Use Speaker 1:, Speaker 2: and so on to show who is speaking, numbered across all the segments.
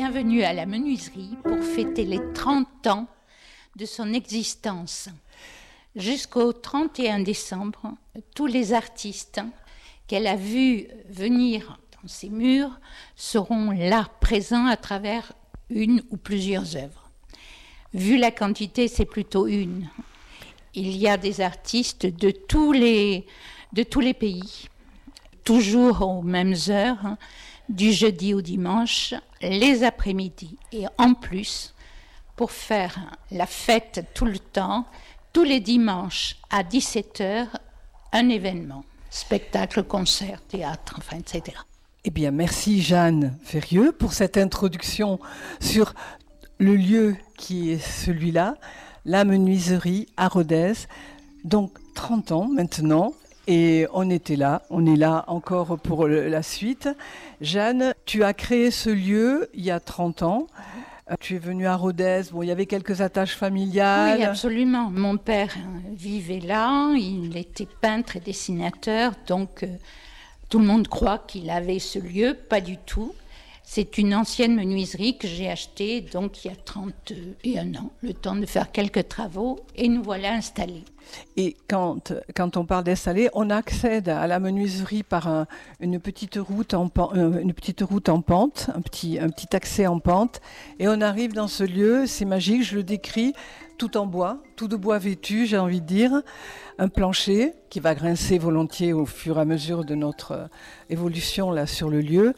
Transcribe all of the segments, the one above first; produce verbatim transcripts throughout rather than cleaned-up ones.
Speaker 1: Bienvenue à la menuiserie pour fêter les trente ans de son existence. Jusqu'au trente et un décembre, tous les artistes qu'elle a vus venir dans ses murs seront là, présents à travers une ou plusieurs œuvres. Vu la quantité, c'est plutôt une. Il y a des artistes de tous les, de tous les pays, toujours aux mêmes heures, du jeudi au dimanche, les après-midi. Et en plus, pour faire la fête tout le temps, tous les dimanches à dix-sept heures, un événement, spectacle, concert, théâtre, enfin, et cetera.
Speaker 2: Eh bien, merci Jeanne Ferrieux pour cette introduction sur le lieu qui est celui-là, la menuiserie à Rodez. Donc, trente ans maintenant, et on était là, on est là encore pour la suite. Jeanne, tu as créé ce lieu il y a trente ans. Tu es venue à Rodez, bon, il y avait quelques attaches familiales.
Speaker 1: Oui, absolument. Mon père vivait là, il était peintre et dessinateur, donc euh, tout le monde croit qu'il avait ce lieu, pas du tout. C'est une ancienne menuiserie que j'ai achetée donc il y a trente et un ans, le temps de faire quelques travaux, et nous voilà installés.
Speaker 2: Et quand, quand on parle d'installer, on accède à la menuiserie par un, une, petite route en, une petite route en pente, un petit, un petit accès en pente, et on arrive dans ce lieu, c'est magique, je le décris, tout en bois, tout de bois vêtu, j'ai envie de dire, un plancher qui va grincer volontiers au fur et à mesure de notre évolution là sur le lieu,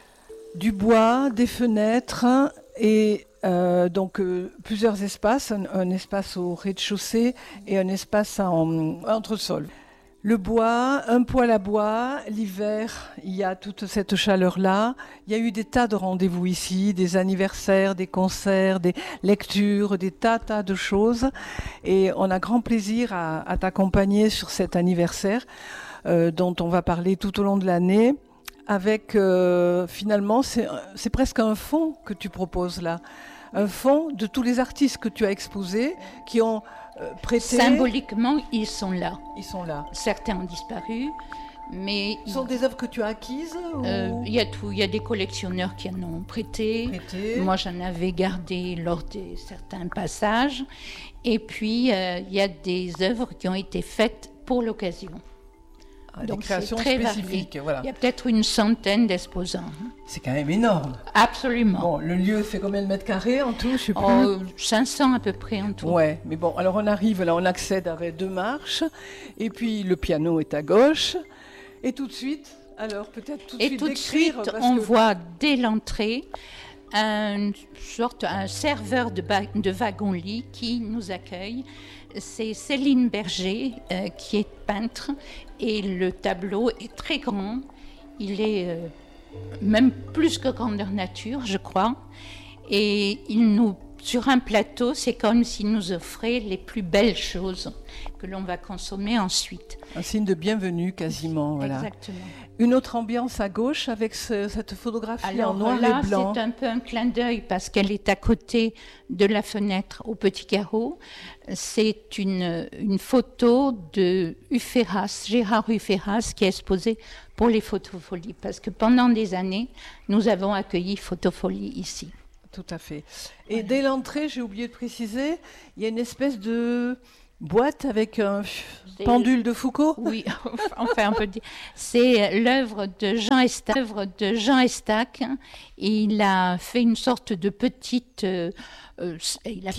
Speaker 2: du bois, des fenêtres et euh, donc euh, plusieurs espaces, un, un espace au rez-de-chaussée et un espace en entresol. Le bois, un poêle à bois, l'hiver, il y a toute cette chaleur-là. Il y a eu des tas de rendez-vous ici, des anniversaires, des concerts, des lectures, des tas, tas de choses. Et on a grand plaisir à, à t'accompagner sur cet anniversaire euh, dont on va parler tout au long de l'année. Avec, euh, finalement, c'est, c'est presque un fonds que tu proposes là. Un fonds de tous les artistes que tu as exposés, qui ont euh, prêté...
Speaker 1: Symboliquement, ils sont là.
Speaker 2: Ils sont là.
Speaker 1: Certains ont disparu, mais...
Speaker 2: Ce sont des œuvres que tu as acquises ou...
Speaker 1: euh, Il y a tout. Il y a des collectionneurs qui en ont prêté. prêté. Moi, j'en avais gardé lors de certains passages. Et puis, euh, il y a des œuvres qui ont été faites pour l'occasion.
Speaker 2: Donc, des créations spécifiques, voilà.
Speaker 1: Il y a peut-être une centaine d'exposants.
Speaker 2: C'est quand même énorme.
Speaker 1: Absolument.
Speaker 2: Bon, le lieu fait combien de mètres carrés en tout, je sais plus.
Speaker 1: Oh, cinq cents à peu près en tout.
Speaker 2: Ouais, mais bon, alors on arrive là, on accède avec deux marches, et puis le piano est à gauche, et tout de suite, alors peut-être tout de
Speaker 1: et
Speaker 2: suite
Speaker 1: tout de suite, on que... voit dès l'entrée une sorte, un serveur de, ba- de wagon-lit qui nous accueille. C'est Céline Berger euh, qui est peintre et le tableau est très grand. Il est euh, même plus que grandeur nature, je crois. Et il nous, sur un plateau, c'est comme s'il nous offrait les plus belles choses que l'on va consommer ensuite.
Speaker 2: Un signe de bienvenue quasiment. Voilà.
Speaker 1: Exactement.
Speaker 2: Une autre ambiance à gauche avec ce, cette photographie
Speaker 1: Alors,
Speaker 2: en noir
Speaker 1: là,
Speaker 2: et blanc.
Speaker 1: C'est un peu un clin d'œil parce qu'elle est à côté de la fenêtre au petit carreau. C'est une, une photo de Uferras, Gérard Uferras, qui est exposée pour les Photofolies. Parce que pendant des années, nous avons accueilli Photofolie ici.
Speaker 2: Tout à fait. Et voilà. Dès l'entrée, j'ai oublié de préciser, il y a une espèce de... boîte avec un c'est... pendule de Foucault.
Speaker 1: Oui, enfin on peut dire. C'est l'œuvre de Jean Estac. L'œuvre de Jean Estac. Il a fait une sorte de petite. Euh, euh, il a